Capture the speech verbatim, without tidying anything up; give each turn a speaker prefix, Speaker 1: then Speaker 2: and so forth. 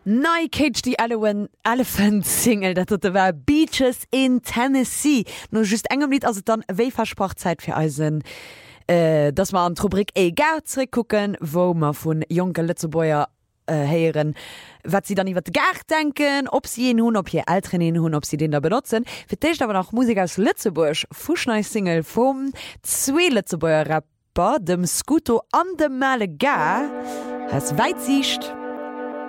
Speaker 1: Nei Cage die Elephant Single, dat war Beaches in Tennessee. No just engem Lied as dann wéi versprochtzeit fir Eisen. Äh, dass man an Rubrik egal zurückgucken, wo man von Junge Lützebäuer heieren, äh, wat sie dann iwwer gar denken, ob sie ihn hun, ob hier Eltern ihn hun, ob sie den da benutzen. Vertecht aber noch Musik aus Lützeburg, Fuschnei Single vom zwei Lützebäuer Rapper, dem Scuto an dem Malaga, has Weitsicht.